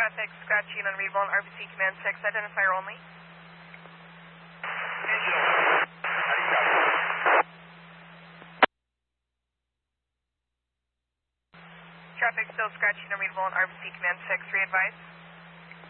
Traffic, scratchy and unreadable on RBC Command 6, identifier only. Traffic still scratchy and unreadable on RBC Command 6, re-advise.